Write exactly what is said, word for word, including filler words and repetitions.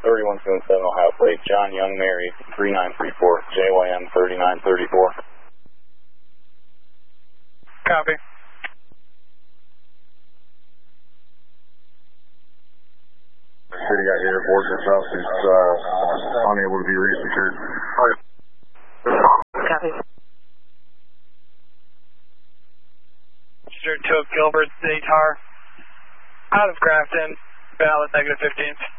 thirty-one seventy-seven Ohio Plate, John Young Mary, three nine three four, J Y M thirty-nine thirty-four. Copy. City got here, board yourself is uh, unable to be resecured. Copy. Registered to Gilbert City Tar, out of Grafton, valid negative fifteen.